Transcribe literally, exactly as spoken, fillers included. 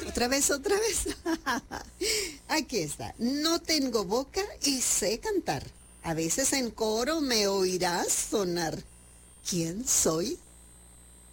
Otra vez, otra vez. Aquí está. No tengo boca y sé cantar. A veces en coro me oirás sonar. ¿Quién soy?